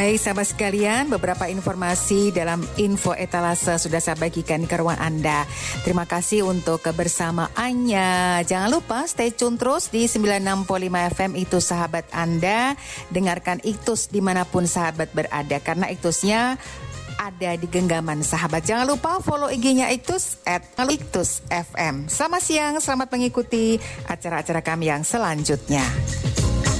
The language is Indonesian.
Baik sahabat sekalian, beberapa informasi dalam info etalase sudah saya bagikan ke ruang Anda. Terima kasih untuk kebersamaannya. Jangan lupa stay tune terus di 96.5 FM itu sahabat Anda. Dengarkan Iktus dimanapun sahabat berada, karena Iktusnya ada di genggaman sahabat. Jangan lupa follow IG-nya Iktus @IktusFM. Selamat siang, selamat mengikuti acara-acara kami yang selanjutnya.